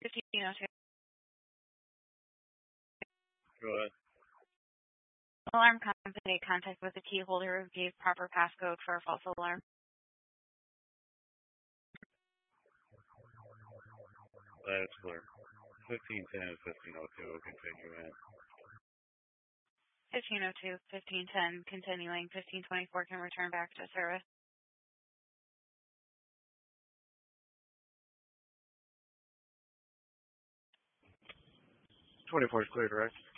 1502. Go ahead. Alarm company, contact with the key holder who gave proper passcode for a false alarm. That's clear. 1510 and 1502 will continue in. 1502, 1510, continuing. 1524 can return back to service. 24 is clear, direct.